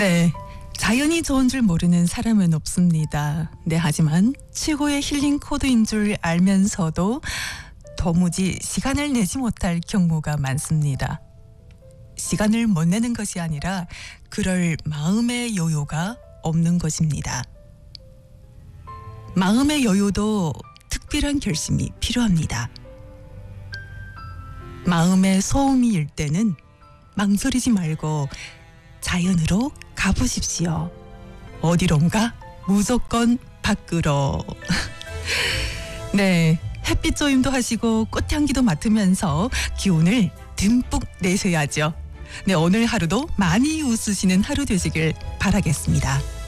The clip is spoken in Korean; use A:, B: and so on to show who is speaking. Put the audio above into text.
A: 네, 자연이 좋은 줄 모르는 사람은 없습니다. 네, 하지만 최고의 힐링 코드인 줄 알면서도 도무지 시간을 내지 못할 경우가 많습니다. 시간을 못 내는 것이 아니라 그럴 마음의 여유가 없는 것입니다. 마음의 여유도 특별한 결심이 필요합니다. 마음의 소음이 일 때는 망설이지 말고 자연으로 가보십시오. 어디론가 무조건 밖으로. 네, 햇빛 조임도 하시고 꽃향기도 맡으면서 기운을 듬뿍 내셔야죠. 네, 오늘 하루도 많이 웃으시는 하루 되시길 바라겠습니다.